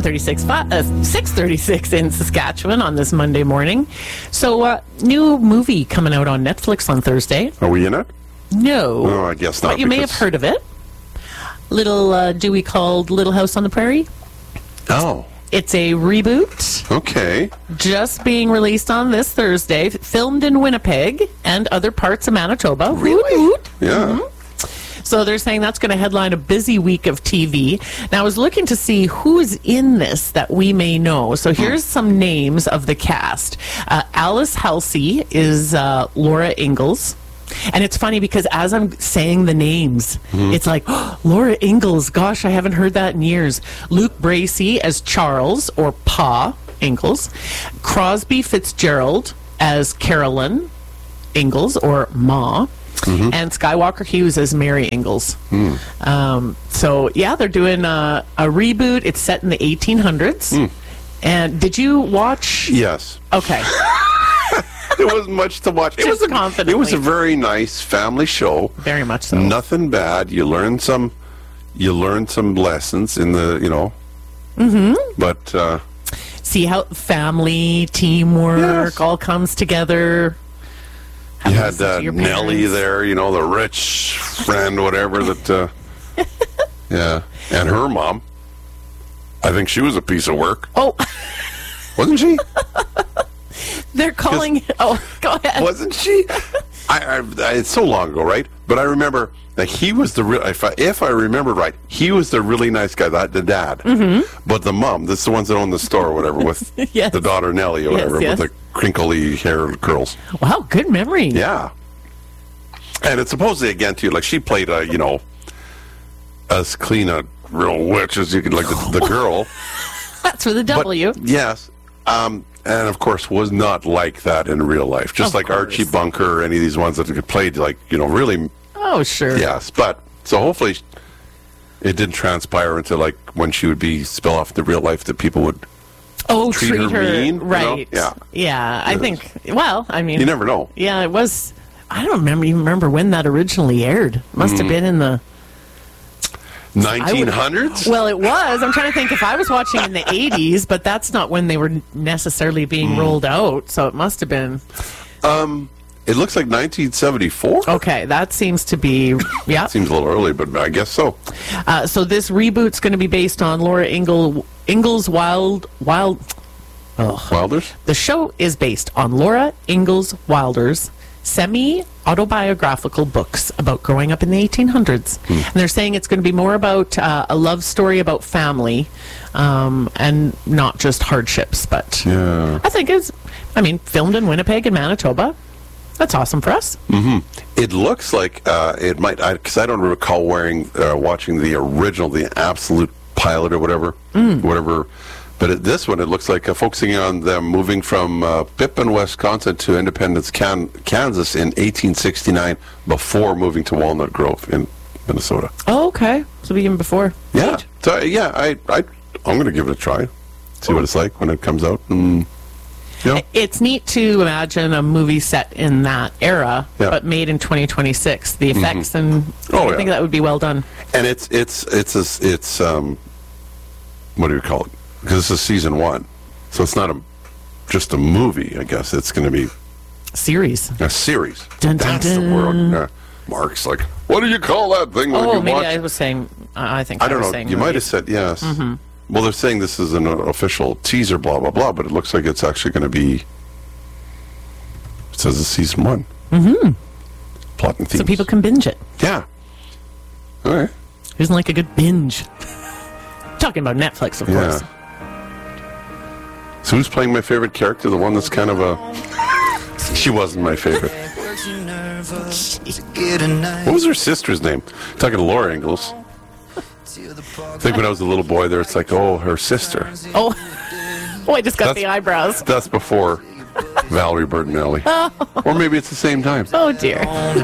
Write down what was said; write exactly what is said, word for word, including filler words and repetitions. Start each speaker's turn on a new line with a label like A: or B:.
A: thirty-six, uh, six thirty-six in Saskatchewan on this Monday morning. So, uh, new movie coming out on Netflix on Thursday.
B: Are we in it?
A: No.
B: Oh, I guess not.
A: But you may have heard of it. Little uh, Dewey called Little House on the Prairie.
B: Oh.
A: It's a reboot.
B: Okay.
A: Just being released on this Thursday. Filmed in Winnipeg and other parts of Manitoba.
B: Really?
A: Woot, woot.
B: Yeah.
A: Mm-hmm. So they're saying that's going to headline a busy week of T V. Now, I was looking to see who's in this that we may know. So here's some names of the cast. Uh, Alice Halsey is uh, Laura Ingalls. And it's funny because as I'm saying the names, mm-hmm. it's like, oh, Laura Ingalls, gosh, I haven't heard that in years. Luke Bracey as Charles, or Pa Ingalls. Crosby Fitzgerald as Carolyn Ingalls, or Ma. Mm-hmm. And Skywalker Hughes as Mary Ingalls. Mm. Um, so, yeah, they're doing a, a reboot. It's set in the eighteen hundreds. Mm. And did you watch?
B: Yes.
A: Okay.
B: There wasn't much to watch. It
A: Just
B: was a,
A: confidently.
B: It was a very nice family show.
A: Very much so.
B: Nothing bad. You learn some. You learn some lessons in the. You know.
A: Mm-hmm.
B: But uh,
A: see how family, teamwork, yes. all comes together.
B: You had uh, Nellie there, you know, the rich friend, whatever, that, uh, yeah. And her mom, I think she was a piece of work.
A: Oh.
B: Wasn't she?
A: They're calling, oh, go ahead.
B: Wasn't she? I, I, I, it's so long ago, right? But I remember that he was the real, if I, if I remember right, he was the really nice guy, the, the dad. Mm-hmm. But the mom, this is the ones that own the store or whatever, with yes. the daughter Nellie or whatever,
A: yes, yes.
B: with the crinkly hair curls.
A: Wow, good memory.
B: Yeah. And it's supposedly, again, too, like she played a, you know, as clean a real witch as you could, like the, the girl.
A: That's for the W.
B: But, yes. Um, and, of course, was not like that in real life. Just
A: of
B: like
A: course.
B: Archie Bunker, any of these ones that played, like, you know, really...
A: Oh, sure.
B: Yes, but, so hopefully it didn't transpire into, like, when she would be spill off the real life that people would...
A: Oh,
B: treat,
A: treat
B: her,
A: her
B: mean,
A: right.
B: You know? Yeah.
A: Yeah, I think, well, I mean...
B: You never know.
A: Yeah, it was... I don't remember even remember when that originally aired. Must mm. have been in the...
B: nineteen hundreds?
A: Well, it was. I'm trying to think if I was watching in the eighties, but that's not when they were necessarily being mm. rolled out, so it must have been...
B: Um... It looks like nineteen seventy-four.
A: Okay, that seems to be, yeah.
B: Seems a little early, but I guess so.
A: Uh, so this reboot's going to be based on Laura Ingle, Ingalls Wild, Wild, oh.
B: Wilders?
A: The show is based on Laura Ingalls Wilder's semi-autobiographical books about growing up in the eighteen hundreds. Hmm. And they're saying it's going to be more about uh, a love story about family um, and not just hardships. But
B: yeah.
A: I think it's, I mean, filmed in Winnipeg and Manitoba. That's awesome for us.
B: Mm-hmm. It looks like uh, it might, because I, I don't recall wearing, uh, watching the original, the absolute pilot or whatever, mm. whatever. But it, this one, it looks like uh, focusing on them moving from uh, Pippin, Wisconsin to Independence, Can- Kansas in eighteen sixty-nine before moving to Walnut Grove in Minnesota.
A: Oh, okay. So even before.
B: Yeah.
A: Right.
B: So, yeah, I, I, I'm going to give it a try. See what it's like when it comes out. And, yeah.
A: It's neat to imagine a movie set in that era,
B: yeah.
A: but made in twenty twenty-six. The effects mm-hmm. and
B: oh,
A: I
B: yeah.
A: think that would be well done.
B: And it's it's it's a, it's um, what do you call it? Because this is season one, so it's not a just a movie. I guess it's going to be
A: series.
B: A series.
A: Dun, dun,
B: That's
A: dun.
B: the word. Uh, Mark's like, what do you call that thing when
A: oh,
B: you
A: maybe
B: watch?
A: I was saying. Uh, I think
B: I
A: I
B: don't
A: was
B: know.
A: saying
B: You
A: movies.
B: might have said yes.
A: Mm-hmm.
B: Well, they're saying this is an official teaser, blah blah blah, but it looks like it's actually going to be. It says it's season one.
A: Mm-hmm.
B: Plot and themes.
A: So people can binge it.
B: Yeah. All right.
A: Who doesn't like a good binge? Talking about Netflix, of
B: yeah.
A: course.
B: So who's playing my favorite character? The one that's kind of a... She wasn't my favorite. What was her sister's name? Talking to Laura Ingalls. I think when I was a little boy there, it's like, oh, her sister.
A: Oh, oh I just got
B: that's,
A: the eyebrows.
B: That's before Valerie Bertinelli. Oh. Or maybe it's the same time.
A: Oh, dear.